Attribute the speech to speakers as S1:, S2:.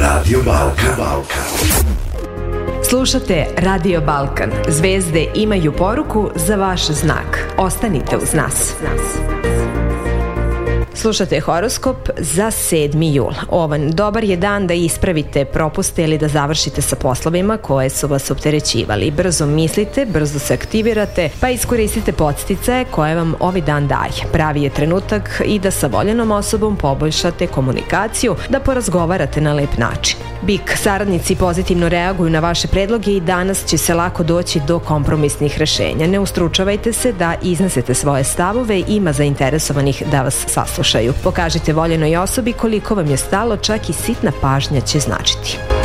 S1: Radio Balkan.
S2: Slušate Radio Balkan. Zvezde imaju poruku za vaš znak. Ostanite uz nas. Slušate horoskop za 7. jul. Ovan, dobar je dan da ispravite propuste ili da završite sa poslovima koje su vas opterećivali. Brzo mislite, brzo se aktivirate, pa iskoristite podsticaje koje vam ovaj dan daje. Pravi je trenutak i da sa voljenom osobom poboljšate komunikaciju, da porazgovarate na lep način. Bik, saradnici pozitivno reaguju na vaše predloge i danas će se lako doći do kompromisnih rešenja. Ne ustručavajte se da iznesete svoje stavove, ima zainteresovanih da vas saslušaju. Pokažite voljenoj osobi koliko vam je stalo, čak i sitna pažnja će značiti.